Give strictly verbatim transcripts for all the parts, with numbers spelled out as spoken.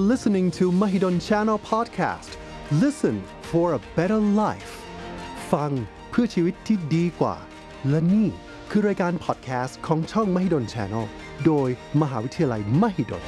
listening to Mahidol Channel Podcast. Listen for a better life. ฟังเพื่อชีวิตที่ดีกว่าและนี่คือรายการ podcast ของช่อง Mahidol Channel โดยมหาวิทยาลัย Mahidol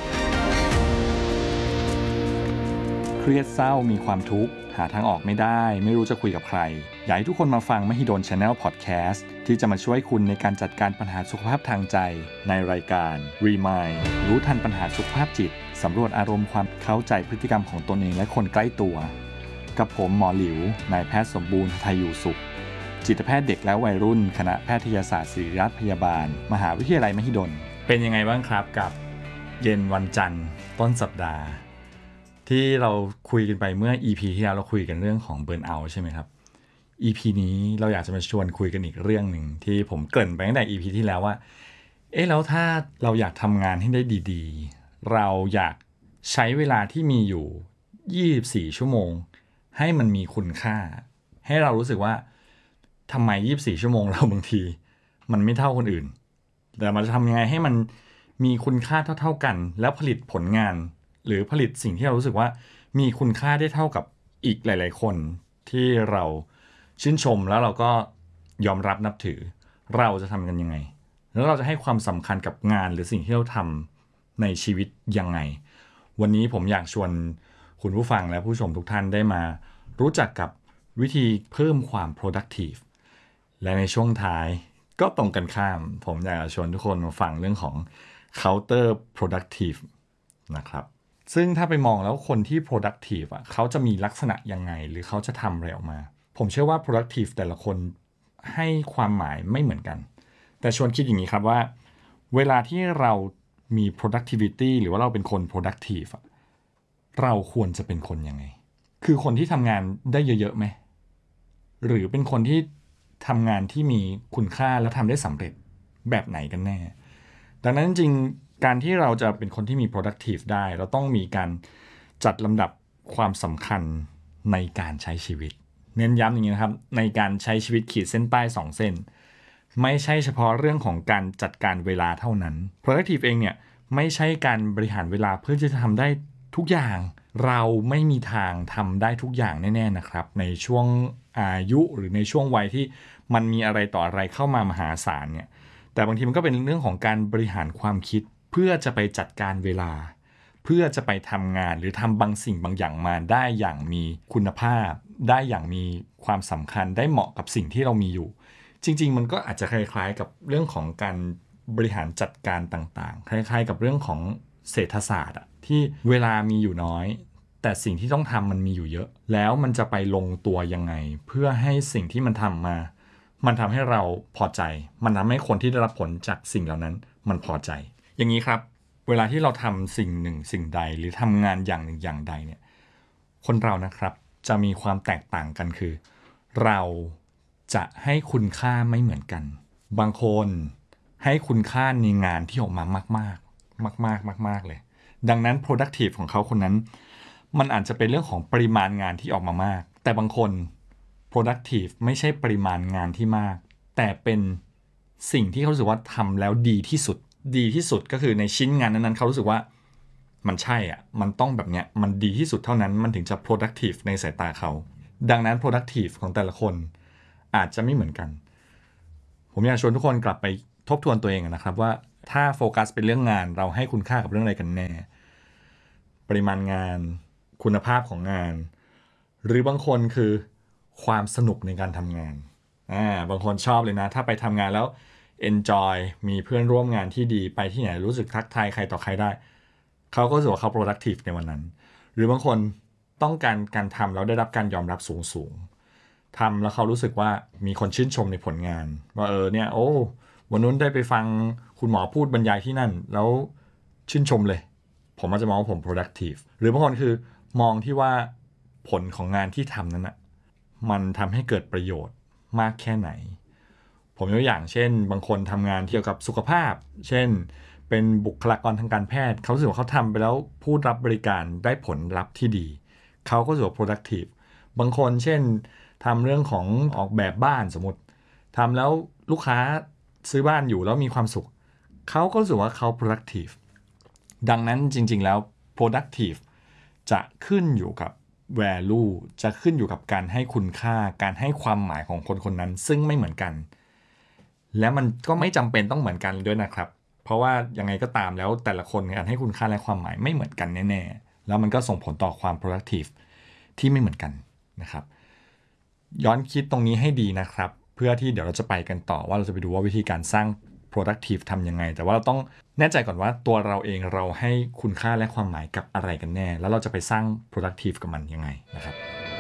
เครียดเศร้ามีความทุกข์หาทางออกไม่ได้ไม่รู้จะคุยกับใครอยากให้ทุกคนมาฟัง Mahidol Channel Podcast ที่จะมาช่วยคุณในการจัดการปัญหาสุขภาพทางใจในรายการ Remind รู้ทันปัญหาสุขภาพจิตสำรวจอารมณ์ความเข้าใจพฤติกรรมของตนเองและคนใกล้ตัวกับผมหมอหลิวนายแพทย์สมบูรณ์ไทยอยู่สุขจิตแพทย์เด็กและวัยรุ่นคณะแพทยศาสตร์ศิริราชพยาบาลมหาวิทยาลัยมหิดลเป็นยังไงบ้างครับกับเย็นวันจันทร์ต้นสัปดาห์ที่เราคุยกันไปเมื่อ อี พี ที่แล้วเราคุยกันเรื่องของเบิร์นเอาท์ใช่ไหมครับ อี พี นี้เราอยากจะมาชวนคุยกันอีกเรื่องหนึ่งที่ผมเกริ่นไปตั้งแต่ อี พี ที่แล้วว่าเอ๊ะแล้วถ้าเราอยากทำงานให้ได้ดีๆเราอยากใช้เวลาที่มีอยู่ยี่สิบสี่ชั่วโมงให้มันมีคุณค่าให้เรารู้สึกว่าทำไมยี่สิบสี่ชั่วโมงเราบางทีมันไม่เท่าคนอื่นแต่มันจะทำยังไงให้มันมีคุณค่าเท่าๆกันแล้วผลิตผลงานหรือผลิตสิ่งที่เรารู้สึกว่ามีคุณค่าได้เท่ากับอีกหลายๆคนที่เราชื่นชมแล้วเราก็ยอมรับนับถือเราจะทำกันยังไงแล้วเราจะให้ความสำคัญกับงานหรือสิ่งที่เราทำในชีวิตยังไงวันนี้ผมอยากชวนคุณผู้ฟังและผู้ชมทุกท่านได้มารู้จักกับวิธีเพิ่มความ productive และในช่วงท้ายก็ตรงกันข้ามผมอยากจะชวนทุกคนมาฟังเรื่องของ counter productive นะครับซึ่งถ้าไปมองแล้วคนที่ productive อ่ะเขาจะมีลักษณะยังไงหรือเขาจะทำอะไรออกมาผมเชื่อว่า productive แต่ละคนให้ความหมายไม่เหมือนกันแต่ชวนคิดอย่างนี้ครับว่าเวลาที่เรามี productivity หรือว่าเราเป็นคน productive อ่ะเราควรจะเป็นคนยังไงคือคนที่ทำงานได้เยอะๆไหมหรือเป็นคนที่ทำงานที่มีคุณค่าแล้วทำได้สำเร็จแบบไหนกันแน่ดังนั้นจริงการที่เราจะเป็นคนที่มี productive ได้เราต้องมีการจัดลำดับความสำคัญในการใช้ชีวิตเน้นย้ำอย่างนี้นะครับในการใช้ชีวิตขีดเส้นใต้สองเส้นไม่ใช่เฉพาะเรื่องของการจัดการเวลาเท่านั้น productive เองเนี่ยไม่ใช่การบริหารเวลาเพื่อที่จะทำได้ทุกอย่างเราไม่มีทางทำได้ทุกอย่างแน่ๆนะครับในช่วงอายุหรือในช่วงวัยที่มันมีอะไรต่ออะไรเข้ามามหาศาลเนี่ยแต่บางทีมันก็เป็นเรื่องของการบริหารความคิดเพื่อจะไปจัดการเวลาเพื่อจะไปทำงานหรือทำบางสิ่งบางอย่างมาได้อย่างมีคุณภาพได้อย่างมีความสำคัญได้เหมาะกับสิ่งที่เรามีอยู่จริงๆมันก็อาจจะคล้ายๆกับเรื่องของการบริหารจัดการต่างๆคล้ายๆกับเรื่องของเศรษฐศาสตร์อะที่เวลามีอยู่น้อยแต่สิ่งที่ต้องทำมันมีอยู่เยอะแล้วมันจะไปลงตัวยังไงเพื่อให้สิ่งที่มันทำมามันทำให้เราพอใจมันทำให้คนที่ได้รับผลจากสิ่งเหล่านั้นมันพอใจอย่างนี้ครับเวลาที่เราทำสิ่งหนึ่งสิ่งใดหรือทำงานอย่างหนึ่งอย่างใดเนี่ยคนเรานะครับจะมีความแตกต่างกันคือเราจะให้คุณค่าไม่เหมือนกันบางคนให้คุณค่าในงานที่ออกมามากๆมากๆมากๆเลยดังนั้น productive ของเขาคนนั้นมันอาจจะเป็นเรื่องของปริมาณงานที่ออกมามากแต่บางคน productive ไม่ใช่ปริมาณงานที่มากแต่เป็นสิ่งที่เขารู้สึกว่าทำแล้วดีที่สุดดีที่สุดก็คือในชิ้นงานนั้นๆเขารู้สึกว่ามันใช่อ่ะมันต้องแบบเนี้ยมันดีที่สุดเท่านั้นมันถึงจะ productive ในสายตาเขาดังนั้น productive ของแต่ละคนอาจจะไม่เหมือนกันผมอยากชวนทุกคนกลับไปทบทวนตัวเองนะครับว่าถ้าโฟกัสเป็นเรื่องงานเราให้คุณค่ากับเรื่องอะไรกันแน่ปริมาณงานคุณภาพของงานหรือบางคนคือความสนุกในการทำงานอ่าบางคนชอบเลยนะถ้าไปทำงานแล้ว enjoy มีเพื่อนร่วมงานที่ดีไปที่ไหนรู้สึกทักทายใครต่อใครได้เขาก็รู้สึกว่าเขา productive ในวันนั้นหรือบางคนต้องการการทำแล้วได้รับการยอมรับสูงสูงทำแล้วเขารู้สึกว่ามีคนชื่นชมในผลงานว่าเออเนี่ยโอ้วันนู้นได้ไปฟังคุณหมอพูดบรรยายที่นั่นแล้วชื่นชมเลยผมอาจจะมองว่าผม productive หรือบางคนคือมองที่ว่าผลของงานที่ทำนั้นนะมันทำให้เกิดประโยชน์มากแค่ไหนผมยกตัวอย่างเช่นบางคนทำงานเกี่ยวกับสุขภาพเช่นเป็นบุคลากรทางการแพทย์เขารู้สึกว่าเขาทำไปแล้วผู้รับบริการได้ผลลัพธ์ที่ดีเขาก็รู้สึกว่า productive บางคนเช่นทำเรื่องของออกแบบบ้านสมมติทำแล้วลูกค้าซื้อบ้านอยู่แล้วมีความสุขเขาก็รู้สึกว่าเขา productive ดังนั้นจริงๆแล้ว productive จะขึ้นอยู่กับ value จะขึ้นอยู่กับการให้คุณค่าการให้ความหมายของคนคนนั้นซึ่งไม่เหมือนกันและมันก็ไม่จำเป็นต้องเหมือนกันด้วยนะครับเพราะว่ายังไงก็ตามแล้วแต่ละคนการให้คุณค่าและความหมายไม่เหมือนกันแน่ๆแล้วมันก็ส่งผลต่อความ productive ที่ไม่เหมือนกันนะครับย้อนคิดตรงนี้ให้ดีนะครับเพื่อที่เดี๋ยวเราจะไปกันต่อว่าเราจะไปดูว่าวิธีการสร้าง productive ทำยังไงแต่ว่าเราต้องแน่ใจก่อนว่าตัวเราเองเราให้คุณค่าและความหมายกับอะไรกันแน่แล้วเราจะไปสร้าง productive กับมันยังไงนะครับ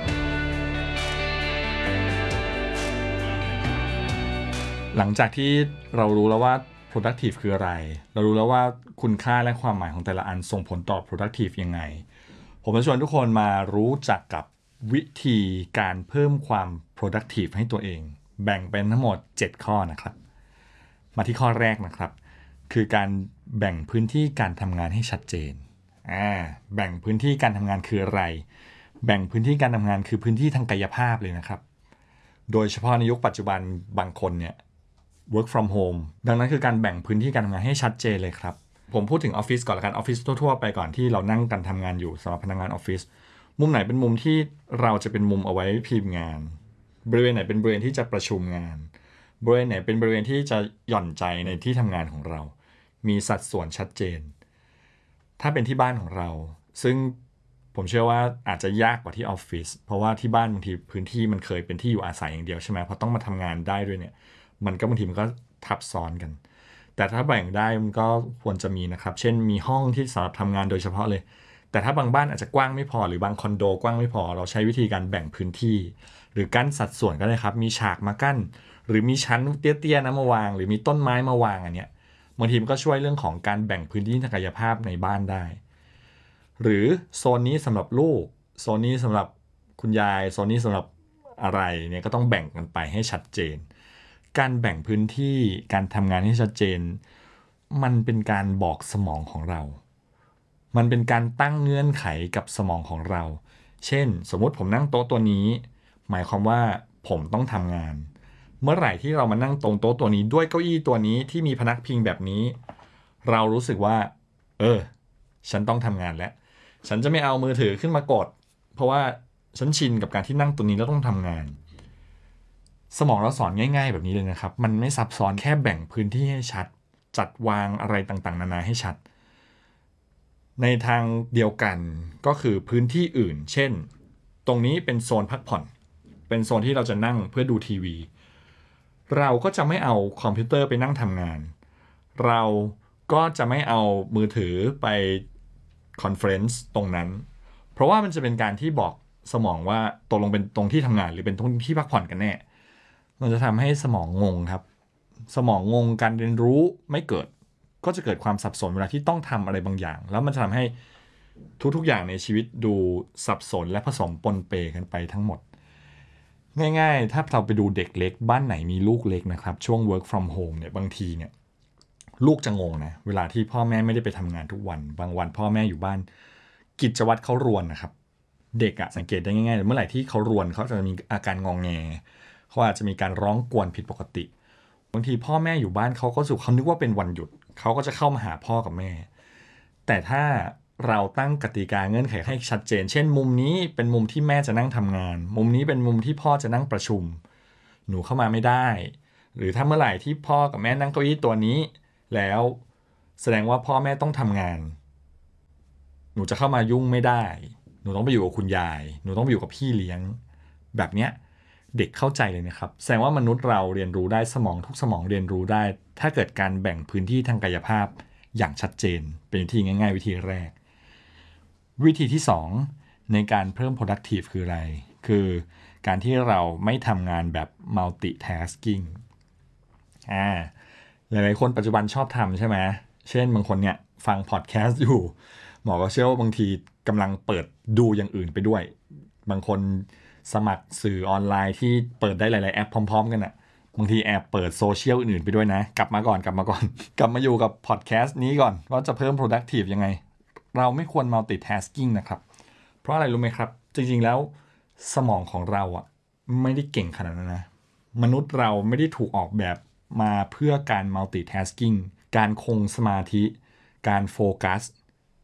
หลังจากที่เรารู้แล้วว่า productive คืออะไรเรารู้แล้วว่าคุณค่าและความหมายของแต่ละอันส่งผลต่อ productive ยังไงผมจะชวนทุกคนมารู้จักกับวิธีการเพิ่มความ productive ให้ตัวเองแบ่งเป็นทั้งหมดเจ็ดข้อนะครับมาที่ข้อแรกนะครับคือการแบ่งพื้นที่การทำงานให้ชัดเจนอ่าแบ่งพื้นที่การทำงานคืออะไรแบ่งพื้นที่การทำงานคือพื้นที่ทางกายภาพเลยนะครับโดยเฉพาะในยุคปัจจุบันบางคนเนี่ยwork from home ดังนั้นคือการแบ่งพื้นที่การทำงานให้ชัดเจนเลยครับผมพูดถึงออฟฟิศก่อนละกันออฟฟิศทั่วๆไปก่อนที่เรานั่งกันทำงานอยู่สำหรับพนักงานออฟฟิศมุมไหนเป็นมุมที่เราจะเป็นมุมเอาไว้พิมพ์งานบริเวณไหนเป็นบริเวณที่จะประชุมงานบริเวณไหนเป็นบริเวณที่จะหย่อนใจในที่ทำงานของเรามีสัดส่วนชัดเจนถ้าเป็นที่บ้านของเราซึ่งผมเชื่อว่าอาจจะยากกว่าที่ออฟฟิศเพราะว่าที่บ้านบางทีพื้นที่มันเคยเป็นที่อยู่อาศัยอย่างเดียวใช่ไหมพอต้องมาทำงานได้ด้วยเนี่ยมันก็บางทีมันก็ทับซ้อนกันแต่ถ้าแบ่งได้มันก็ควรจะมีนะครับเช่นมีห้องที่สำหรับทำงานโดยเฉพาะเลยแต่ถ้าบางบ้านอาจจะกว้างไม่พอหรือบางคอนโดกว้างไม่พอเราใช้วิธีการแบ่งพื้นที่หรือกั้นสัดส่วนก็ได้ครับมีฉากมากั้นหรือมีชั้นเตี้ยๆนะมาวางหรือมีต้นไม้มาวางอันเนี้ยบางทีมันก็ช่วยเรื่องของการแบ่งพื้นที่ทางกายภาพในบ้านได้หรือโซนนี้สำหรับลูกโซนนี้สำหรับคุณยายโซนนี้สำหรับอะไรเนี่ยก็ต้องแบ่งกันไปให้ชัดเจนการแบ่งพื้นที่การทำงานให้ชัดเจนมันเป็นการบอกสมองของเรามันเป็นการตั้งเงื่อนไขกับสมองของเราเช่นสมมุติผมนั่งโต๊ะตัวนี้หมายความว่าผมต้องทำงานเมื่อไหร่ที่เรามานั่งตรงโต๊ะตัวนี้ด้วยเก้าอี้ตัวนี้ที่มีพนักพิงแบบนี้เรารู้สึกว่าเออฉันต้องทำงานแล้วฉันจะไม่เอามือถือขึ้นมากดเพราะว่าฉันชินกับการที่นั่งตัวนี้แล้วต้องทำงานสมองเราสอนง่ายๆแบบนี้เลยนะครับมันไม่ซับซ้อนแค่แบ่งพื้นที่ให้ชัดจัดวางอะไรต่างๆนานาให้ชัดในทางเดียวกันก็คือพื้นที่อื่นเช่นตรงนี้เป็นโซนพักผ่อนเป็นโซนที่เราจะนั่งเพื่อดูทีวีเราก็จะไม่เอาคอมพิวเตอร์ไปนั่งทำงานเราก็จะไม่เอามือถือไปคอนเฟอเรนซ์ตรงนั้นเพราะว่ามันจะเป็นการที่บอกสมองว่าตกลงเป็นตรงที่ทำงานหรือเป็นตรงที่พักผ่อนกันแน่มันจะทำให้สมองงงครับสมองงงการเรียนรู้ไม่เกิดก็จะเกิดความสับสนเวลาที่ต้องทำอะไรบางอย่างแล้วมันจะทำให้ทุกๆอย่างในชีวิตดูสับสนและผสมปนเปกันไปทั้งหมดง่ายๆถ้าเราไปดูเด็กเล็กบ้านไหนมีลูกเล็กนะครับช่วง work from home เนี่ยบางทีเนี่ยลูกจะงงนะเวลาที่พ่อแม่ไม่ได้ไปทำงานทุกวันบางวันพ่อแม่อยู่บ้านกิจวัตรเขารวนนะครับเด็กอะสังเกตได้ง่ายๆเมื่อไหร่ที่เขารวนเขาจะมีอาการงองแงเขาอาจจะมีการร้องกวนผิดปกติบางทีพ่อแม่อยู่บ้านเขาก็สุขเขานึกว่าเป็นวันหยุดเขาก็จะเข้ามาหาพ่อกับแม่แต่ถ้าเราตั้งกติกาเงื่อนไขให้ชัดเจนเช่นมุมนี้เป็นมุมที่แม่จะนั่งทำงานมุมนี้เป็นมุมที่พ่อจะนั่งประชุมหนูเข้ามาไม่ได้หรือถ้าเมื่อไหร่ที่พ่อกับแม่นั่งเก้าอี้ตัวนี้แล้วแสดงว่าพ่อแม่ต้องทำงานหนูจะเข้ามายุ่งไม่ได้หนูต้องไปอยู่กับคุณยายหนูต้องไปอยู่กับพี่เลี้ยงแบบเนี้ยเด็กเข้าใจเลยนะครับแสดงว่ามนุษย์เราเรียนรู้ได้สมองทุกสมองเรียนรู้ได้ถ้าเกิดการแบ่งพื้นที่ทางกายภาพอย่างชัดเจนเป็นวิธีง่ายๆวิธีแรกวิธีที่สองในการเพิ่ม productive คืออะไรคือการที่เราไม่ทำงานแบบ multitasking อ่าหลายๆคนปัจจุบันชอบทำใช่ไหมเช่นบางคนเนี่ยฟังพอดแคสต์อยู่หมอก็เชื่อว่าบางทีกำลังเปิดดูอย่างอื่นไปด้วยบางคนสมัครสื่อออนไลน์ที่เปิดได้หลายๆแอปพร้อมๆกันอ่ะบางทีแอบเปิดโซเชียลอื่นๆไปด้วยนะกลับมาก่อนกลับมาก่อน กลับมาอยู่กับพอดแคสต์นี้ก่อนว่าจะเพิ่ม productive ยังไงเราไม่ควร multitasking นะครับเพราะอะไรรู้ไหมครับจริงๆแล้วสมองของเราอ่ะไม่ได้เก่งขนาดนั้นนะมนุษย์เราไม่ได้ถูกออกแบบมาเพื่อการ multitasking การคงสมาธิการโฟกัส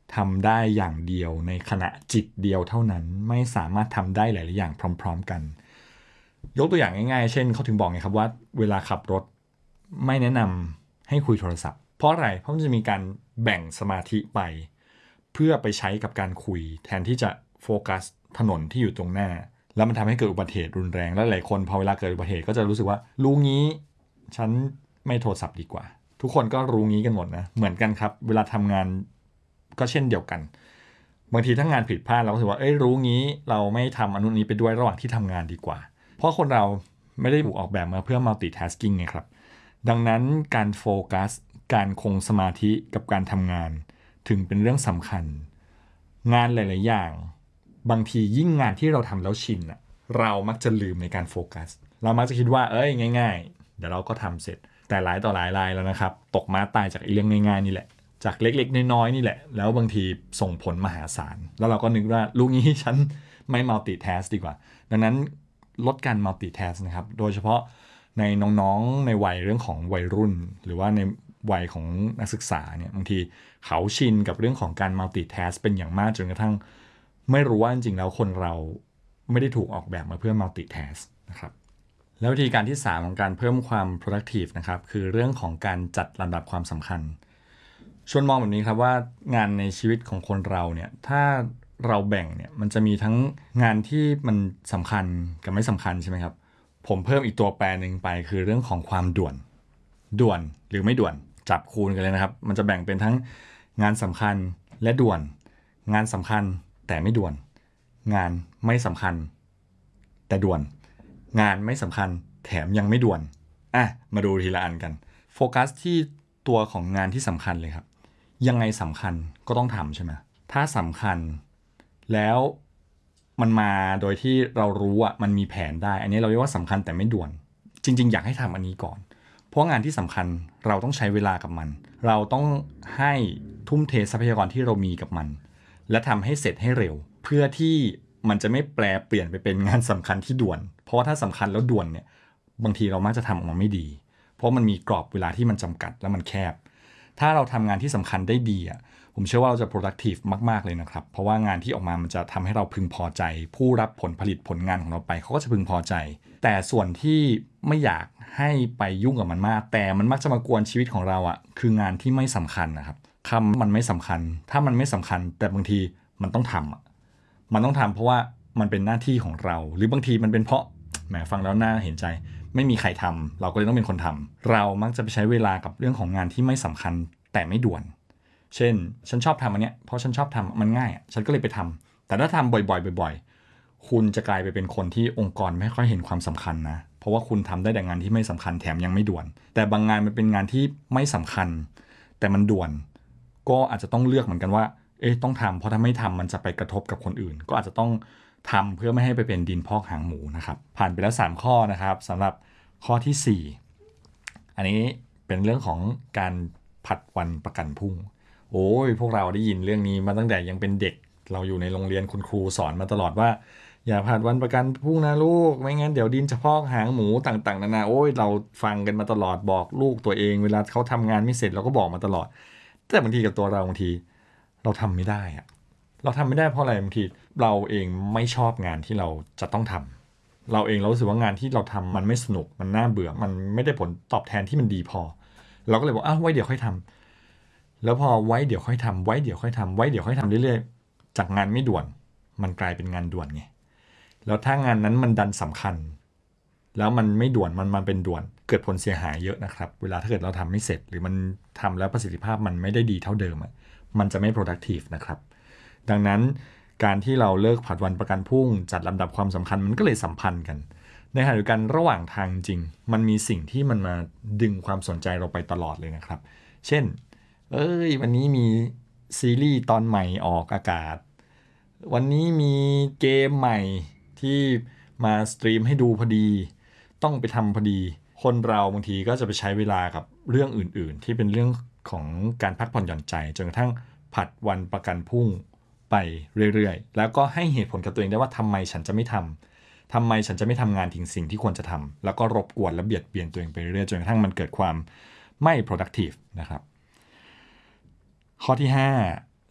ทำได้อย่างเดียวในขณะจิตเดียวเท่านั้นไม่สามารถทำได้หลายๆอย่างพร้อมๆกันยกตัวอย่างง่ายๆเช่นเขาถึงบอกไงครับว่าเวลาขับรถไม่แนะนำให้คุยโทรศัพท์เพราะอะไรเพราะมันจะมีการแบ่งสมาธิไปเพื่อไปใช้กับการคุยแทนที่จะโฟกัสถนนที่อยู่ตรงหน้าแล้วมันทำให้เกิดอุบัติเหตุรุนแรงและหลายคนพอเวลาเกิดอุบัติเหตุก็จะรู้สึกว่ารู้งี้ฉันไม่โทรศัพท์ดีกว่าทุกคนก็รู้งี้กันหมดนะเหมือนกันครับเวลาทำงานก็เช่นเดียวกันบางทีถ้างานผิดพลาดเราก็รู้สึกว่าเอ้ยรู้งี้เราไม่ทำอันนู้นนี้ไปด้วยระหว่างที่ทำงานดีกว่าเพราะคนเราไม่ได้ถูกออกแบบมาเพื่อ multitasking ไงครับดังนั้นการโฟกัสการคงสมาธิกับการทำงานถึงเป็นเรื่องสำคัญงานหลายๆอย่างบางทียิ่งงานที่เราทำแล้วชินอะเรามักจะลืมในการโฟกัสเรามักจะคิดว่าเอ้ยง่ายๆเดี๋ยวเราก็ทำเสร็จแต่หลายต่อหลายรายแล้วนะครับตกม้าตายจากไอ้เรื่องง่ายๆนี่แหละจากเล็กๆน้อยๆนี่แหละแล้วบางทีส่งผลมหาศาลแล้วเราก็นึกว่าลูกนี้ฉันไม่ multitask ดีกว่าดังนั้นลดการ multitask นะครับโดยเฉพาะในน้องๆในวัยเรื่องของวัยรุ่นหรือว่าในวัยของนักศึกษาเนี่ยบางทีเขาชินกับเรื่องของการ multitask เป็นอย่างมากจนกระทั่งไม่รู้ว่าจริงๆแล้วคนเราไม่ได้ถูกออกแบบมาเพื่อ multitask นะครับแล้ววิธีการที่สามของการเพิ่มความ productive นะครับคือเรื่องของการจัดลำดับความสำคัญชวนมองแบบนี้ครับว่างานในชีวิตของคนเราเนี่ยถ้าเราแบ่งเนี่ยมันจะมีทั้งงานที่มันสำคัญกับไม่สำคัญใช่ไหมครับผมเพิ่มอีกตัวแปรหนึ่งไปคือเรื่องของความด่วนด่วนหรือไม่ด่วนจับคูณกันเลยนะครับมันจะแบ่งเป็นทั้งงานสำคัญและด่วนงานสำคัญแต่ไม่ด่วนงานไม่สำคัญแต่ด่วนงานไม่สำคัญแถมยังไม่ด่วนอ่ะมาดูทีละอันกันโฟกัสที่ตัวของงานที่สำคัญเลยครับยังไงสำคัญก็ต้องทำใช่ไหมถ้าสำคัญแล้วมันมาโดยที่เรารู้อ่ะมันมีแผนได้อันนี้เราเรียกว่าสำคัญแต่ไม่ด่วนจริงๆอยากให้ทำอันนี้ก่อนเพราะงานที่สำคัญเราต้องใช้เวลากับมันเราต้องให้ทุ่มเททรัพยากรที่เรามีกับมันและทำให้เสร็จให้เร็วเพื่อที่มันจะไม่แปลเปลี่ยนไปเป็นงานสำคัญที่ด่วนเพราะว่าถ้าสำคัญแล้วด่วนเนี่ยบางทีเรามักจะทำออกมาไม่ดีเพราะมันมีกรอบเวลาที่มันจำกัดและมันแคบถ้าเราทำงานที่สำคัญได้ดีอ่ะผมเชื่อว่าเราจะ productive มากๆเลยนะครับเพราะว่างานที่ออกมามันจะทำให้เราพึงพอใจผู้รับผลผลิตผลงานของเราไปเขาก็จะพึงพอใจแต่ส่วนที่ไม่อยากให้ไปยุ่งกับมันมากแต่มันมักจะมากวนชีวิตของเราอ่ะคืองานที่ไม่สำคัญนะครับคำมันไม่สำคัญถ้ามันไม่สำคัญแต่บางทีมันต้องทำอ่ะมันต้องทำเพราะว่ามันเป็นหน้าที่ของเราหรือบางทีมันเป็นเพราะแหมฟังแล้วน่าเห็นใจไม่มีใครทำเราก็เลยต้องเป็นคนทำเรามักจะไปใช้เวลากับเรื่องของงานที่ไม่สำคัญแต่ไม่ด่วนเช่นฉันชอบทำอันเนี้ยเพราะฉันชอบทำมันง่ายอ่ะฉันก็เลยไปทำแต่ถ้าทำบ่อยๆบ่อยๆคุณจะกลายไปเป็นคนที่องค์กรไม่ค่อยเห็นความสำคัญนะเพราะว่าคุณทำได้แต่งานที่ไม่สำคัญแถมยังไม่ด่วนแต่บางงานมันเป็นงานที่ไม่สำคัญแต่มันด่วนก็อาจจะต้องเลือกเหมือนกันว่าเอ๊ะต้องทำเพราะถ้าไม่ทำมันจะไปกระทบกับคนอื่นก็อาจจะต้องทำเพื่อไม่ให้ไปเป็นดินพอกหางหมูนะครับผ่านไปแล้วสามข้อนะครับสำหรับข้อที่สี่อันนี้เป็นเรื่องของการผัดวันประกันพรุ่งโอ้ยพวกเราได้ยินเรื่องนี้มาตั้งแต่ยังเป็นเด็กเราอยู่ในโรงเรียนคุณครูสอนมาตลอดว่าอย่าผัดวันประกันพรุ่งนะลูกไม่งั้นเดี๋ยวดินจะพอกหางหมูต่างๆนานาโอ้ยเราฟังกันมาตลอดบอกลูกตัวเองเวลาเขาทำงานไม่เสร็จเราก็บอกมาตลอดแต่บางทีกับตัวเราบางทีเราทำไม่ได้อะเราทำไม่ได้เพราะอะไรบางทีเราเองไม่ชอบงานที่เราจะต้องทำเราเองเรารู้สึกว่างานที่เราทำมันไม่สนุกมันน่าเบื่อมันไม่ได้ผลตอบแทนที่มันดีพอเราก็เลยบอกอ้าวไว้เดี๋ยวค่อยทำแล้วพอไว้เดี๋ยวค่อยทำไว้เดี๋ยวค่อยทำไว้เดี๋ยวค่อยทำเรื่อยๆจากงานไม่ด่วนมันกลายเป็นงานด่วนไงแล้วถ้างานนั้นมันดันสำคัญแล้วมันไม่ด่วนมันมันเป็นด่วนเกิดผลเสียหายเยอะนะครับเวลาถ้าเกิดเราทำไม่เสร็จหรือมันทำแล้วประสิทธิภาพมันไม่ได้ดีเท่าเดิมอ่ะมันจะไม่ productive นะครับดังนั้นการที่เราเลิกผัดวันประกันพรุ่งจัดลำดับความสำคัญมันก็เลยสัมพันธ์กันในขณะเดียวกันระหว่างทางจริงมันมีสิ่งที่มันมาดึงความสนใจเราไปตลอดเลยนะครับเช่นเอ้ยวันนี้มีซีรีส์ตอนใหม่ออกอากาศวันนี้มีเกมใหม่ที่มาสตรีมให้ดูพอดีต้องไปทำพอดีคนเราบางทีก็จะไปใช้เวลากับเรื่องอื่นๆที่เป็นเรื่องของการพักผ่อนหย่อนใจจนกระทั่งผัดวันประกันพรุ่งไปเรื่อยๆแล้วก็ให้เหตุผลกับตัวเองได้ว่าทำไมฉันจะไม่ทำทำไมฉันจะไม่ทำงานถึงสิ่งที่ควรจะทำแล้วก็รบกวนและเบียดเบียนตัวเองไปเรื่อยๆจนกระทั่งมันเกิดความไม่ productive นะครับข้อที่ห้า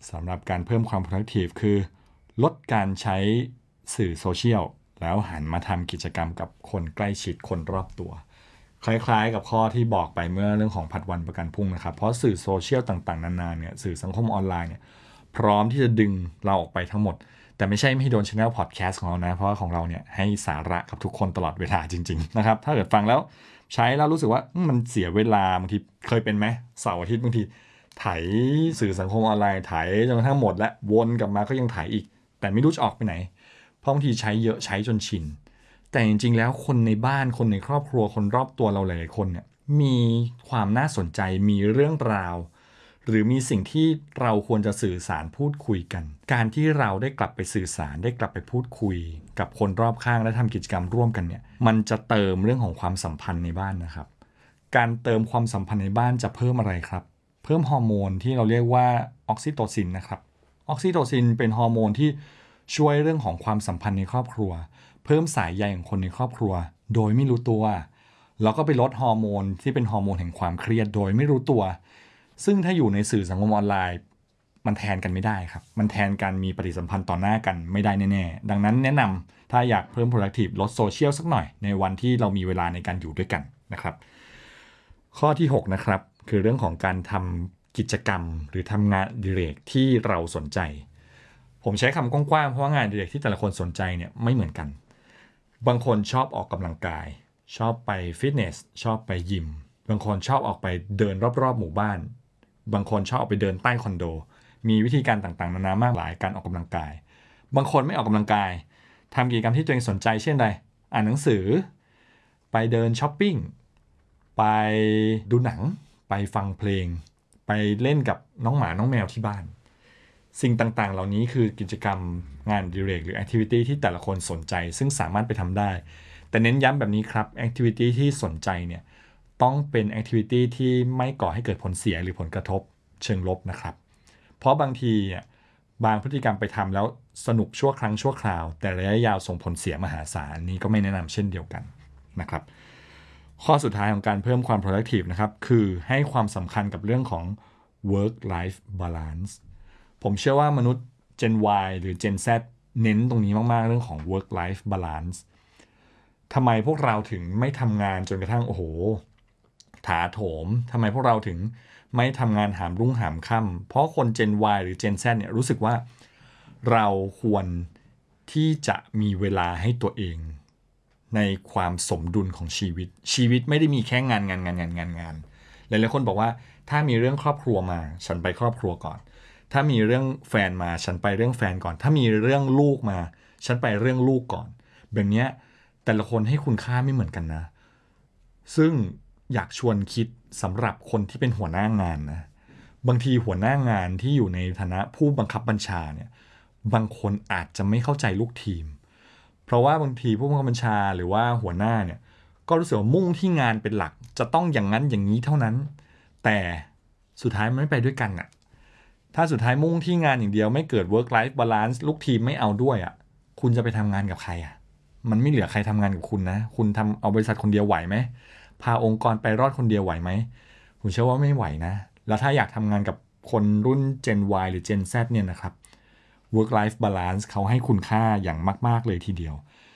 สำหรับการเพิ่มความ productive คือลดการใช้สื่อโซเชียลแล้วหันมาทำกิจกรรมกับคนใกล้ชิดคนรอบตัวคล้ายๆกับข้อที่บอกไปเมื่อเรื่องของผัดวันประกันพรุ่งนะครับเพราะสื่อโซเชียลต่างๆนานาเนี่ยสื่อสังคมออนไลน์เนี่ยพร้อมที่จะดึงเราออกไปทั้งหมดแต่ไม่ใช่ไม่โดน Channel Podcast ของเรานะเพราะว่าของเราเนี่ยให้สาระกับทุกคนตลอดเวลาจริงๆนะครับถ้าเกิดฟังแล้วใช้แล้วรู้สึกว่ามันเสียเวลาบางทีเคยเป็นไหมเสาร์อาทิตย์บางทีไถสื่อสังคมออนไลน์ไถจนกระทั่งหมดและวนกลับมาก็ยังไถอีกแต่ไม่รู้จะออกไปไหนเพราะบางทีใช้เยอะใช้จนชินแต่จริงๆแล้วคนในบ้านคนในครอบครัวคนรอบตัวเราหลายๆคนเนี่ยมีความน่าสนใจมีเรื่องราวหรือมีสิ่งที่เราควรจะสื่อสารพูดคุยกันการที่เราได้กลับไปสื่อสารได้กลับไปพูดคุยกับคนรอบข้างและทำกิจกรรมร่วมกันเนี่ยมันจะเติมเรื่องของความสัมพันธ์ในบ้านนะครับการเติมความสัมพันธ์ในบ้านจะเพิ่มอะไรครับเพิ่มฮอร์โมนที่เราเรียกว่าออกซิโตซินนะครับออกซิโตซินเป็นฮอร์โมนที่ช่วยเรื่องของความสัมพันธ์ในครอบครัวเพิ่มสายใยของคนในครอบครัวโดยไม่รู้ตัวแล้วก็ไปลดฮอร์โมนที่เป็นฮอร์โมนแห่งความเครียดโดยไม่รู้ตัวซึ่งถ้าอยู่ในสื่อสังคมออนไลน์มันแทนกันไม่ได้ครับมันแทนการมีปฏิสัมพันธ์ต่อหน้ากันไม่ได้แน่ๆดังนั้นแนะนำถ้าอยากเพิ่ม productive ลดโซเชียลสักหน่อยในวันที่เรามีเวลาในการอยู่ด้วยกันนะครับข้อที่หกนะครับคือเรื่องของการทำกิจกรรมหรือทำงานอดิเรกที่เราสนใจผมใช้คำกว้างๆเพราะว่างานอดิเรกที่แต่ละคนสนใจเนี่ยไม่เหมือนกันบางคนชอบออกกำลังกายชอบไปฟิตเนสชอบไปยิมบางคนชอบออกไปเดินรอบๆหมู่บ้านบางคนชอบออกไปเดินใต้คอนโดมีวิธีการต่างๆนานามากหลายการออกกำลังกายบางคนไม่ออกกำลังกายทำกิจกรรมที่ตัวเองสนใจเช่นใดอ่านหนังสือไปเดินช้อปปิ้งไปดูหนังไปฟังเพลงไปเล่นกับน้องหมาน้องแมวที่บ้านสิ่งต่างๆเหล่านี้คือกิจกรรมงานอดิเรกหรือ activity ที่แต่ละคนสนใจซึ่งสามารถไปทำได้แต่เน้นย้ำแบบนี้ครับ activity ที่สนใจเนี่ยต้องเป็น activity ที่ไม่ก่อให้เกิดผลเสียหรือผลกระทบเชิงลบนะครับเพราะบางทีบางพฤติกรรมไปทำแล้วสนุกชั่วครั้งชั่วคราวแต่ระยะยาวส่งผลเสียมหาศาลนี้ก็ไม่แนะนำเช่นเดียวกันนะครับข้อสุดท้ายของการเพิ่มความ productive นะครับคือให้ความสำคัญกับเรื่องของ work life balance ผมเชื่อว่ามนุษย์ Gen Y หรือ Gen Z เน้นตรงนี้มากๆเรื่องของ work life balance ทำไมพวกเราถึงไม่ทำงานจนกระทั่งโอ้โหถาโถมทำไมพวกเราถึงไม่ทำงานหามรุ่งหามค่ำเพราะคน Gen Y หรือ Gen Z เนี่ยรู้สึกว่าเราควรที่จะมีเวลาให้ตัวเองในความสมดุลของชีวิตชีวิตไม่ได้มีแค่งานงานงานงานงานงานหลายๆคนบอกว่าถ้ามีเรื่องครอบครัวมาฉันไปครอบครัวก่อนถ้ามีเรื่องแฟนมาฉันไปเรื่องแฟนก่อนถ้ามีเรื่องลูกมาฉันไปเรื่องลูกก่อนแบบนี้แต่ละคนให้คุณค่าไม่เหมือนกันนะซึ่งอยากชวนคิดสำหรับคนที่เป็นหัวหน้างานนะบางทีหัวหน้างานที่อยู่ในฐานะผู้บังคับบัญชาเนี่ยบางคนอาจจะไม่เข้าใจลูกทีมเพราะว่าบางทีผู้บังคับบัญชาหรือว่าหัวหน้าเนี่ยก็รู้สึกว่ามุ่งที่งานเป็นหลักจะต้องอย่างนั้นอย่างนี้เท่านั้นแต่สุดท้ายมันไม่ไปด้วยกันอะถ้าสุดท้ายมุ่งที่งานอย่างเดียวไม่เกิด work life balance ลูกทีมไม่เอาด้วยอะคุณจะไปทำงานกับใครอะมันไม่เหลือใครทำงานกับคุณนะคุณทำเอาบริษัทคนเดียวไหวไหมพาองค์กรไปรอดคนเดียวไหวไหมผมเชื่อว่าไม่ไหวนะแล้วถ้าอยากทำงานกับคนรุ่น Gen Y หรือ Gen Z เนี่ยนะครับ work life balance เขาให้คุณค่าอย่างมากๆเลยทีเดียว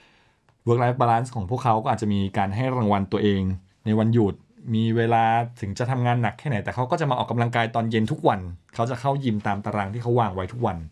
work life balance ของพวกเขาก็อาจจะมีการให้รางวัลตัวเองในวันหยุดมีเวลาถึงจะทำงานหนักแค่ไหนแต่เขาก็จะมาออกกำลังกายตอนเย็นทุกวันเขาจะเข้ายิมตามตารางที่เขาวางไว้ทุกวัน